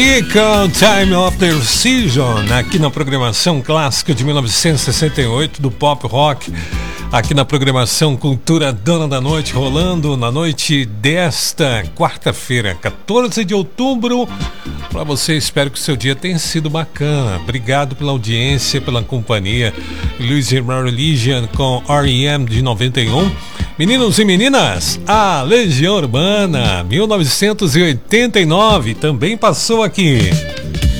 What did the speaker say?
Com Time of the Season, aqui na programação clássica de 1968 do pop rock, aqui na programação Cultura Dona da Noite, rolando na noite desta quarta-feira, 14 de outubro. Para você, espero que o seu dia tenha sido bacana. Obrigado pela audiência, pela companhia. Luiz Religion com R.E.M. de 91. Meninos e meninas, a Legião Urbana, 1989, também passou aqui.